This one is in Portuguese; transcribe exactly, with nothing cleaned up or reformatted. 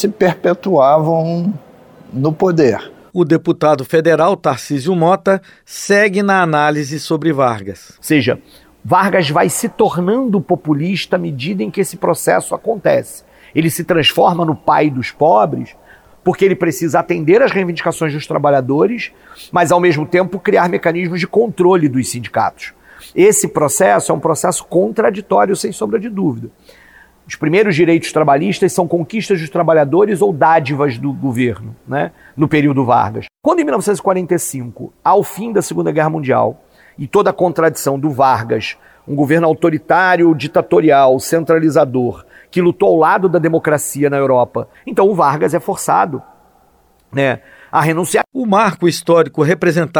se perpetuavam no poder. O deputado federal Tarcísio Mota segue na análise sobre Vargas. Ou seja, Vargas vai se tornando populista à medida em que esse processo acontece. Ele se transforma no pai dos pobres porque ele precisa atender às reivindicações dos trabalhadores, mas ao mesmo tempo criar mecanismos de controle dos sindicatos. Esse processo é um processo contraditório, sem sombra de dúvida. Os primeiros direitos trabalhistas são conquistas dos trabalhadores ou dádivas do governo, né, no período Vargas. Quando em mil novecentos e quarenta e cinco, ao fim da Segunda Guerra Mundial, e toda a contradição do Vargas, um governo autoritário, ditatorial, centralizador, que lutou ao lado da democracia na Europa, então o Vargas é forçado, né, a renunciar. O marco histórico representado